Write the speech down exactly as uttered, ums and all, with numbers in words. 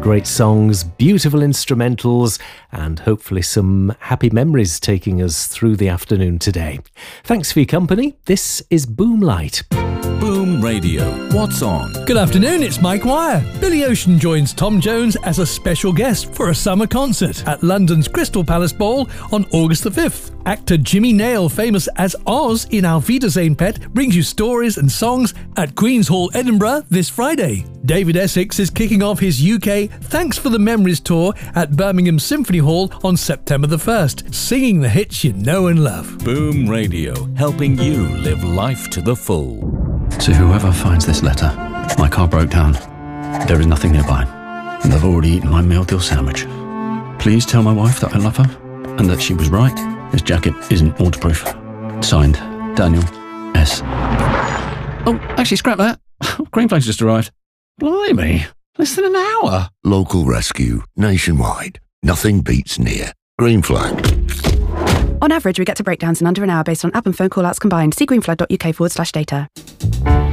great songs, beautiful instrumentals, and hopefully some happy memories taking us through the afternoon today. Thanks for your company. This is Boomlight. Boom Radio. What's on? Good afternoon, it's Mike Wire. Billy Ocean joins Tom Jones as a special guest for a summer concert at London's Crystal Palace Ball on August the fifth. Actor Jimmy Nail, famous as Oz in Auf Wiedersehen Pet, brings you stories and songs at Queen's Hall, Edinburgh this Friday. David Essex is kicking off his U K Thanks for the Memories tour at Birmingham Symphony Hall on September the first, singing the hits you know and love. Boom Radio, helping you live life to the full. To whoever finds this letter, my car broke down. There is nothing nearby, and I've already eaten my meal deal sandwich. Please tell my wife that I love her, and that she was right. This jacket isn't waterproof. Signed, Daniel S. Oh, actually, scrap that. Green Flag's just arrived. Blimey, less than an hour. Local rescue, nationwide. Nothing beats near. Green Flag. On average, we get to breakdowns in under an hour based on app and phone call-outs combined. See greenflag.uk forward slash data.